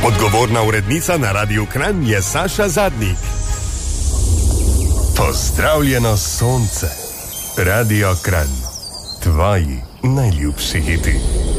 Odgovorna urednica na Radiu Kranj je Saša Zadnik. Pozdravljeno sonce. Radio Kranj. Tvoji najljubši hiti.